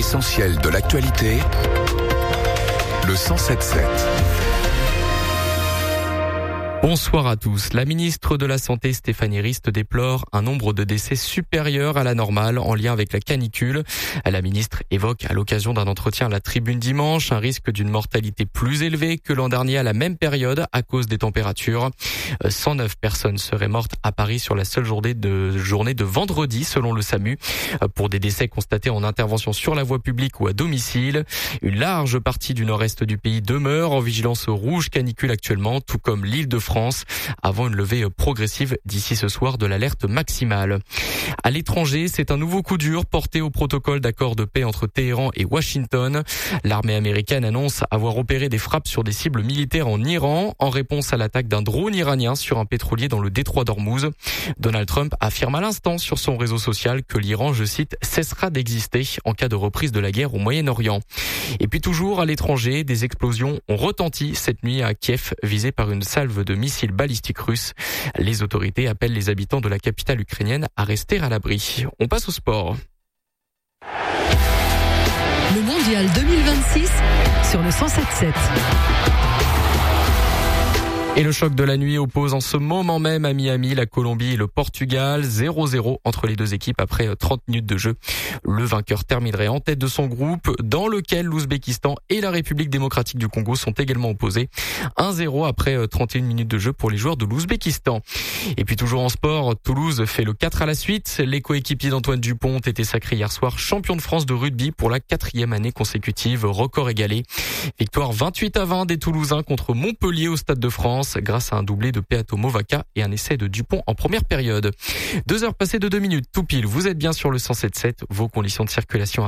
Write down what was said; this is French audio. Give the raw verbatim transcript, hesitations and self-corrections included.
L'essentiel de l'actualité, le cent sept sept. Bonsoir à tous. La ministre de la Santé, Stéphanie Rist, déplore un nombre de décès supérieur à la normale en lien avec la canicule. La ministre évoque à l'occasion d'un entretien à la Tribune dimanche un risque d'une mortalité plus élevée que l'an dernier à la même période à cause des températures. cent neuf personnes seraient mortes à Paris sur la seule journée de, journée de vendredi selon le SAMU pour des décès constatés en intervention sur la voie publique ou à domicile. Une large partie du nord-est du pays demeure en vigilance rouge canicule actuellement, tout comme l'île de France, avant une levée progressive d'ici ce soir de l'alerte maximale. À l'étranger, c'est un nouveau coup dur porté au protocole d'accord de paix entre Téhéran et Washington. L'armée américaine annonce avoir opéré des frappes sur des cibles militaires en Iran en réponse à l'attaque d'un drone iranien sur un pétrolier dans le détroit d'Ormuz. Donald Trump affirme à l'instant sur son réseau social que l'Iran, je cite, cessera d'exister en cas de reprise de la guerre au Moyen-Orient. Et puis toujours à l'étranger, des explosions ont retenti cette nuit à Kiev, visées par une salve de missiles balistiques russes. Les autorités appellent les habitants de la capitale ukrainienne à rester à l'abri. On passe au sport. Le mondial deux mille vingt-six sur le cent sept sept. Et le choc de la nuit oppose en ce moment même à Miami la Colombie et le Portugal. zéro zéro entre les deux équipes après trente minutes de jeu. Le vainqueur terminerait en tête de son groupe, dans lequel l'Ouzbékistan et la République démocratique du Congo sont également opposés. un zéro après trente et une minutes de jeu pour les joueurs de l'Ouzbékistan. Et puis toujours en sport, Toulouse fait le quatre à la suite. Les coéquipiers d'Antoine Dupont ont été sacrés hier soir champions de France de rugby pour la quatrième année consécutive, record égalé. Victoire vingt-huit à vingt des Toulousains contre Montpellier au Stade de France, grâce à un doublé de Peato Movaca et un essai de Dupont en première période. Deux heures passées de deux minutes, tout pile. Vous êtes bien sur le cent sept sept. Vos conditions de circulation